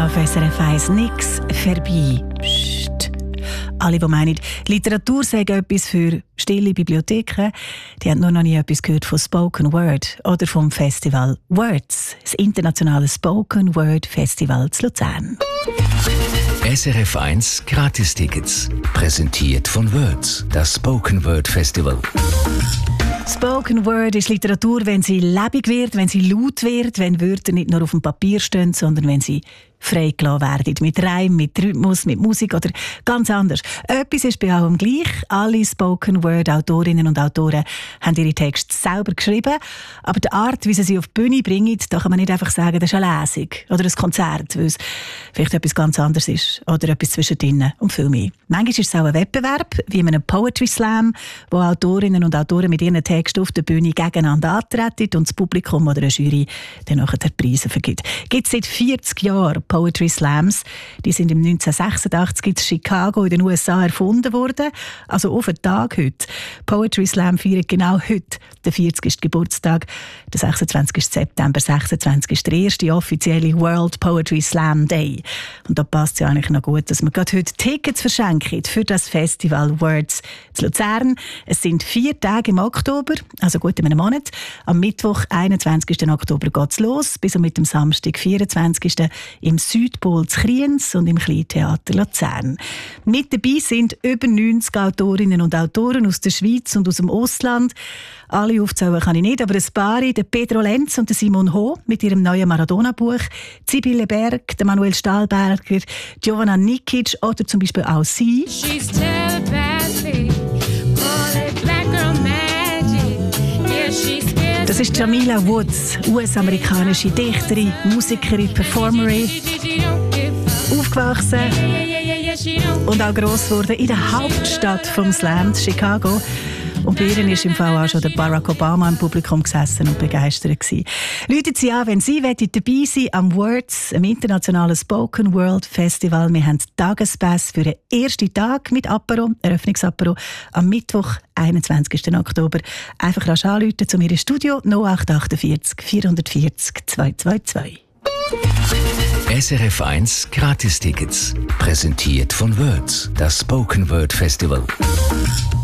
auf SRF 1 «Nix vorbei». Psst. Alle, die meinen, Literatur sei etwas für stille Bibliotheken, die haben nur noch nie etwas gehört von Spoken Word oder vom Festival Words, das internationale Spoken Word Festival zu Luzern. SRF 1 Gratistickets, präsentiert von Words, das Spoken Word Festival. Spoken Word ist Literatur, wenn sie lebendig wird, wenn sie laut wird, wenn Wörter nicht nur auf dem Papier stehen, sondern wenn sie freigelassen werden. Mit Reim, mit Rhythmus, mit Musik oder ganz anders. Etwas ist bei allem gleich. Alle Spoken Word Autorinnen und Autoren haben ihre Texte selber geschrieben. Aber die Art, wie sie auf die Bühne bringen, da kann man nicht einfach sagen, das ist eine Lesung oder ein Konzert, weil es vielleicht etwas ganz anderes ist oder etwas zwischendrin und viel mehr. Manchmal ist es auch ein Wettbewerb, wie in einem Poetry Slam, wo Autorinnen und Autoren mit ihren Texten auf der Bühne gegeneinander antreten und das Publikum oder eine Jury dann nachher die Preise vergibt. Gibt es seit 40 Jahren Poetry Slams. Die sind im 1986 in Chicago in den USA erfunden worden. Also auf den Tag heute. Poetry Slam feiert genau heute den 40. Geburtstag. Der 26. September 26 ist der erste offizielle World Poetry Slam Day. Und da passt es ja eigentlich noch gut, dass wir gerade heute Tickets verschenken für das Festival Words zu Luzern. Es sind 4 Tage im Oktober, also gut in einem Monat. Am Mittwoch, 21. Oktober geht es los, bis mit dem Samstag, 24. im Südpol zu Kriens und im Kleintheater Luzern. Mit dabei sind über 90 Autorinnen und Autoren aus der Schweiz und aus dem Ausland. Alle aufzählen kann ich nicht, aber ein paar, der Pedro Lenz und der Simon Ho mit ihrem neuen Maradona-Buch, Sibylle Berg, der Manuel Stahlberger, Giovanna Nikic oder zum Beispiel auch sie. Das ist Jamila Woods, US-amerikanische Dichterin, Musikerin, Performerin, aufgewachsen und auch gross geworden in der Hauptstadt vom Slam, Chicago. Und bei ihr ist im Fall auch schon der Barack Obama im Publikum gesessen und begeistert gewesen. Läutet Sie an, wenn Sie dabei sein am Words, am internationalen Spoken World Festival. Wir haben Tagespass für den ersten Tag mit Apero, Eröffnungsapero, am Mittwoch, 21. Oktober. Einfach rasch anrufen zu mir im Studio 0848 440 222. SRF 1 Gratistickets, präsentiert von Words, das Spoken Word Festival.